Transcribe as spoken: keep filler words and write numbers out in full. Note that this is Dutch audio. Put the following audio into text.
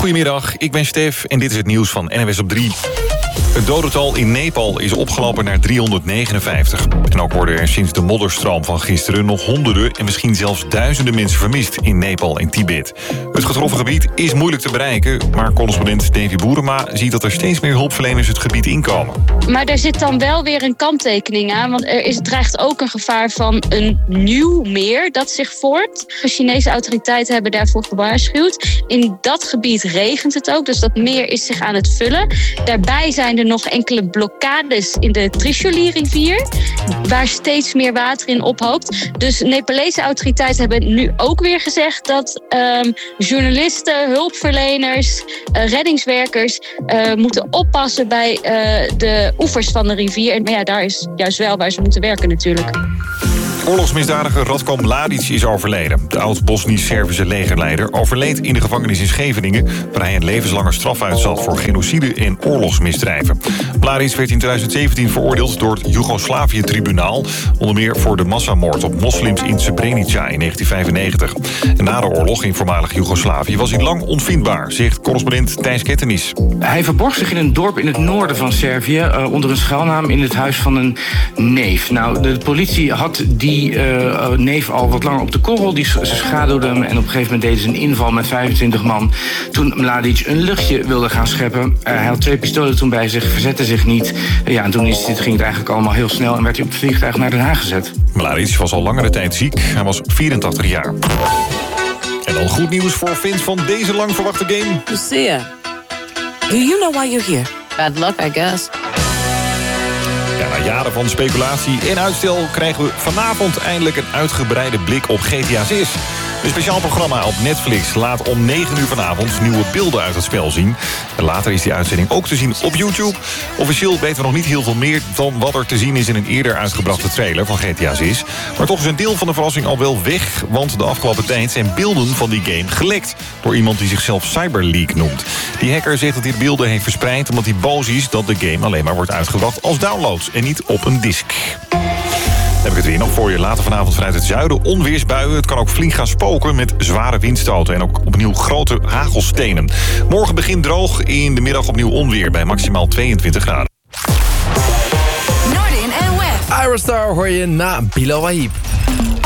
Goedemiddag, ik ben Stef en dit is het nieuws van N W S op drie. Het dodental in Nepal is opgelopen naar driehonderdnegenenvijftig. En ook worden er sinds de modderstroom van gisteren nog honderden en misschien zelfs duizenden mensen vermist in Nepal en Tibet. Het getroffen gebied is moeilijk te bereiken, maar correspondent Davy Boerema ziet dat er steeds meer hulpverleners het gebied inkomen. Maar er zit dan wel weer een kanttekening aan, want er is, dreigt ook een gevaar van een nieuw meer dat zich voort. De Chinese autoriteiten hebben daarvoor gewaarschuwd. In dat gebied regent het ook, dus dat meer is zich aan het vullen. Daarbij zijn er nog enkele blokkades in de Trishuli-rivier, waar steeds meer water in ophoopt. Dus Nepalese autoriteiten hebben nu ook weer gezegd dat um, journalisten, hulpverleners, uh, reddingswerkers uh, moeten oppassen bij uh, de oevers van de rivier. Maar ja, daar is juist wel waar ze moeten werken natuurlijk. Oorlogsmisdadiger Ratko Mladic is overleden. De oud-Bosnisch-Servische legerleider overleed in de gevangenis in Scheveningen, waar hij een levenslange straf uitzat voor genocide en oorlogsmisdrijven. Mladic werd in twintig zeventien veroordeeld door het Joegoslavië-tribunaal, onder meer voor de massamoord op moslims in Srebrenica in negentien vijfennegentig. En na de oorlog in voormalig Joegoslavië was hij lang onvindbaar, zegt correspondent Thijs Kettenis. Hij verborg zich in een dorp in het noorden van Servië uh, onder een schuilnaam in het huis van een neef. Nou, de politie had die Die uh, neef al wat langer op de korrel. Die, ze schaduwden hem en op een gegeven moment deden ze een inval met vijfentwintig man. Toen Mladic een luchtje wilde gaan scheppen. Uh, hij had twee pistolen toen bij zich, verzette zich niet. Uh, ja, en toen is dit, ging het eigenlijk allemaal heel snel en werd hij op het vliegtuig naar Den Haag gezet. Mladic was al langere tijd ziek. Hij was vierentachtig jaar. En dan goed nieuws voor fans van deze lang verwachte game. Lucia, do you know why you're here? Bad luck, I guess. Ja, na jaren van speculatie en uitstel krijgen we vanavond eindelijk een uitgebreide blik op G T A zes. Een speciaal programma op Netflix laat om negen uur vanavond nieuwe beelden uit het spel zien. En later is die uitzending ook te zien op YouTube. Officieel weten we nog niet heel veel meer dan wat er te zien is in een eerder uitgebrachte trailer van G T A zes. Maar toch is een deel van de verrassing al wel weg, want de afgelopen tijd zijn beelden van die game gelekt door iemand die zichzelf Cyberleak noemt. Die hacker zegt dat hij de beelden heeft verspreid omdat hij boos is dat de game alleen maar wordt uitgebracht als download en niet op een disk. Dan heb ik het weer nog voor je. Later vanavond vanuit het zuiden onweersbuien. Het kan ook flink gaan spoken met zware windstoten en ook opnieuw grote hagelstenen. Morgen begint droog, in de middag opnieuw onweer bij maximaal tweeëntwintig graden. Noordin en West. Iron Star hoor je na Bilal Wahib.